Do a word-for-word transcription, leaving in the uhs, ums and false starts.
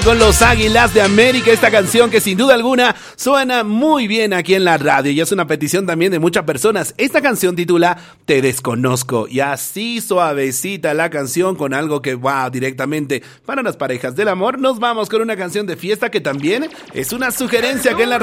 Con los Águilas de América, esta canción que sin duda alguna suena muy bien aquí en la radio y es una petición también de muchas personas. Esta canción titula Te Desconozco y así suavecita la canción con algo que va directamente para las parejas del amor. Nos vamos con una canción de fiesta que también es una sugerencia que en la